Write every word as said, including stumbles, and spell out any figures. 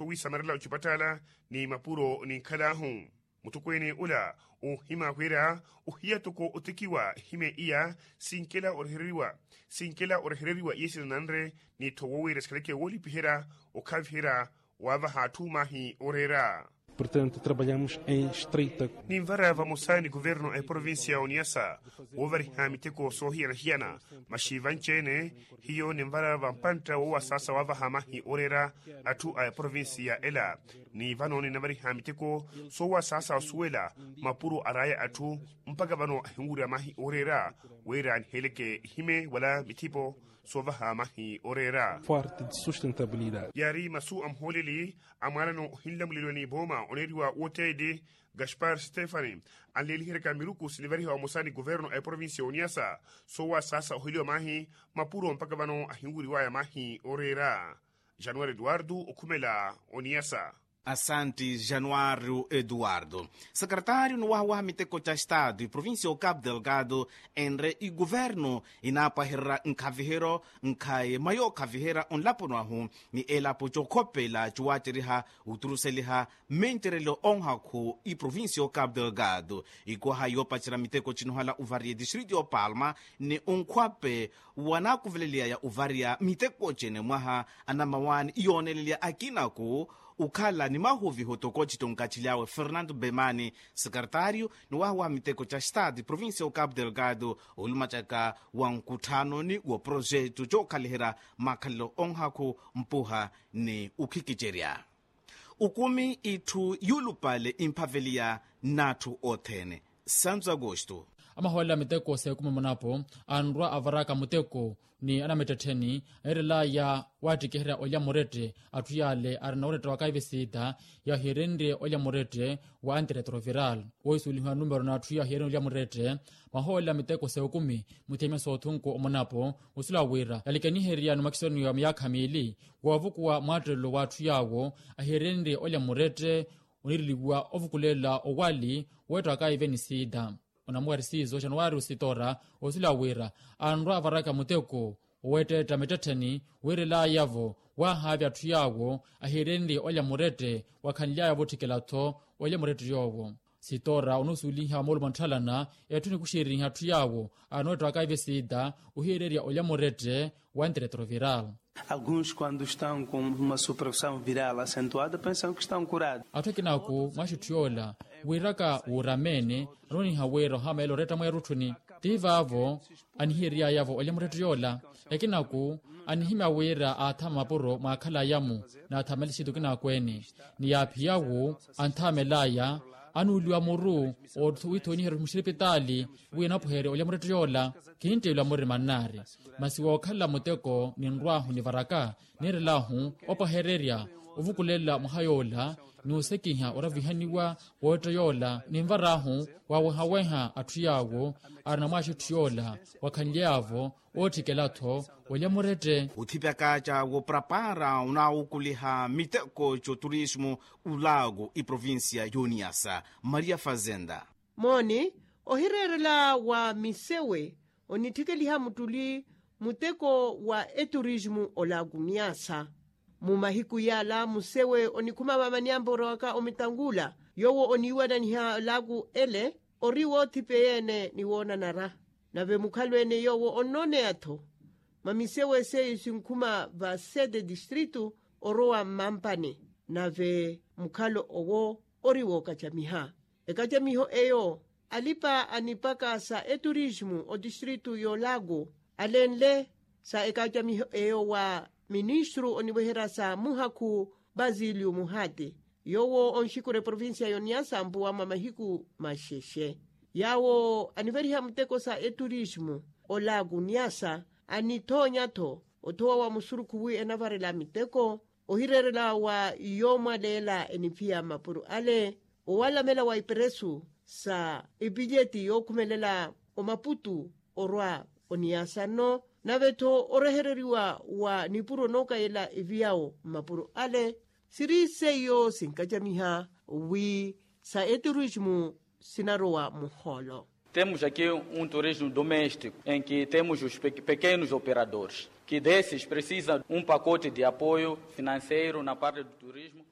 wi samarla uchipatala ni mapuro ni kadahu mutukwene ula o hima kwera o hiyatuko otikiwa hime iya sinkela orheriwa sinkela orheriwa yesi nanre ni towowe reskaleke woli pihera o kavhera wava hatumahi orera. Portanto, trabalhamos em estreita. Nimvara vamosani governo e província Uniasa, over hamiteko sohi rehiana, mashivanchene, hiyo nimvara vampanta wa sasa wava hamahi orera atu a província ela, ni vanoni navari hamiteko sowa sasa suela, mapuro araya atu, mpaka vano hingura mahi orera, wera heleke hime wala mitipo, sovaha mahi orera. Forte de sustentabilidade. Yari masu amholili, amarano hilamuliloni boma, oneriwa woteide, Gaspar Stefani, alili hireka miruku siliveri wa musani governo e provincia Uniasa, sowa sasa ohilio mahi, mapuro mpaka vano ahinguri waya mahi orera. Januari Eduardo, Okumela, Uniasa. Asante Januário Eduardo. Secretário no Wawa Miteko cha Estado e Província o Cabo Delgado, Enre e Governo, inapa hera nkavihero, nkai mayo kavihera on lapo noahu, ni elapo chokope la chuatiriha, utruseliha, menterelo onhaku e Província o Cabo Delgado. E koha yopa chira Miteko chinohala uvaria distrito o Palma, ni unkwape wanakuvilelia ya uvaria Miteko chene mwaha, anamawani ionelelia akinaku, ukhala ni mahuvi hotokochi tonkachiliawe Fernando Bemani, secretário no Wawa Miteko cha Estado, Província o Cabo Delgado, ulumachaka wa nkutano ni wa projeto chokalihera makalo onhaku mpuha ni ukikijeria. Ukumi itu yulupale impavelia natu othene. Santos Agosto. Amahola Miteko sekume monapo, anrua avaraka Miteko ni anametetheni, erela ya wati kehera olya morete, atuyale aranaurete wakaive sida, ya hirende olya morete wa antiretroviral. Oisuliwa numero na atuya hirende olya morete, mahola Miteko sekumi, muteme sotunku omonapo, usula wira, yalikeni heria numakisoni ya miyaka mili, wavukuwa matelo wa atuyawo, ahirende olya morete, uniriliwa ovukulela owali, wetu wakaive ni sida. Onamuarisizo Januari usitora osula wira anrua avaraka Miteko wete tametetheni wirela yavo wa havya tuyawo ahirendi olya murete wakhanilya yavo tikelato olya murete yowo sitora unusuliha molu manthalana etuni kushiriha tuyawo anoto akaive sida uhireria olya murete wa antiretroviral. Alguns, quando estão com uma superfusão viral acentuada, pensam que estão curados. Atokinaku mwashituyola wiraka uramene roni hawero hama elo reta mwerutuni tivavo anihiria yavo olya muretu yola ekinaku anihima wira athama mapuro makhala yamu na athamelishidu kinakweni ni yapi yawu anthamelaya anuliwa muru o withoni heru mshiripitali wina puhere olya muretu yola kinte ula muri manari masiwa okhala Miteko ni nruahu ni varaka nirilahu opahereria uvukulela muhayola ni usekiha oravihaniwa wotoyola ni mvarahu wawehaweha atuyawo aranamwashi tuyola wakhanlyavo otikelato olya murete uthipyakacha wo prapara unaukuliha Miteko cho turismo ulago e província Uniasa. Maria Fazenda. Moni ohirerela wa misewe onithikeliha mutuli Miteko wa eturismo olago Niasa. Mumahiku yala musewe onikuma mamaniamboro waka omitangula yowo oniwana niha lagu ele oriwo tipeyene niwona nara nave mukhalwene yowo onone ato mamisewe se isinkuma va sede distritu orowa mampane nave mukhalo owo oriwo kachamiha ekachamiho eyo alipa anipaka sa eturismo o distritu yo lago alenle sa ekachamiho eyo wa ministro oniwehera sa muhaku Basilio Muhate yowo onshikure provincia yoniasa mbuwa mamahiku masheshe yawo aniveriha Miteko sa eturismo olago Niasa anitonya to otowa wa musurukuwi enavarela Miteko ohirerela wa yoma lela enipia mapuru ale owala mela wa iperesu sa ibijeti yokumelela o Maputo orwa Oniasa no naveto orehereriwa wa nipuro noka ela iviao mapuro ale sirise yo sinkajamiha wi sa eturismo sinaroa muholo. Temos aqui um turismo doméstico em que temos os pe pequenos operadores que desses precisam um pacote de apoio financeiro na parte do turismo.